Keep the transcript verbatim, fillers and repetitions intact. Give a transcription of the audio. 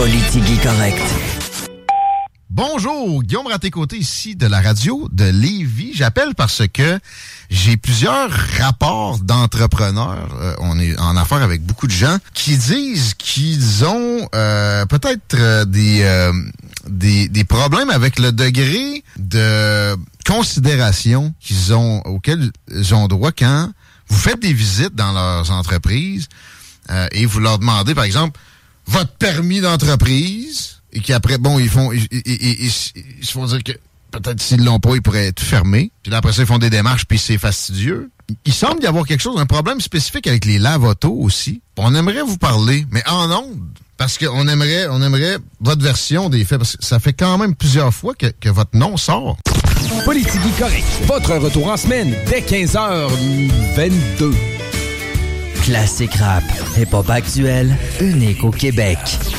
Politique correct. Bonjour, Guillaume Raté-Côté ici de la radio de Lévis. J'appelle parce que j'ai plusieurs rapports d'entrepreneurs. Euh, on est en affaires avec beaucoup de gens qui disent qu'ils ont euh, peut-être euh, des, euh, des des problèmes avec le degré de considération qu'ils ont auquel ils ont droit quand vous faites des visites dans leurs entreprises euh, et vous leur demandez, par exemple, votre permis d'entreprise. Et qu'après, bon, ils font, ils, ils, ils, ils, ils se font dire que peut-être s'ils l'ont pas, ils pourraient être fermés. Puis là, après ça, ils font des démarches, puis c'est fastidieux. Il semble y avoir quelque chose, un problème spécifique avec les lave-autos aussi. On aimerait vous parler, mais en ondes, parce qu'on aimerait, on aimerait votre version des faits, parce que ça fait quand même plusieurs fois que, que votre nom sort. Politique correct. Votre retour en semaine dès quinze heures vingt-deux. Classique rap, hip-hop actuel, unique au Québec.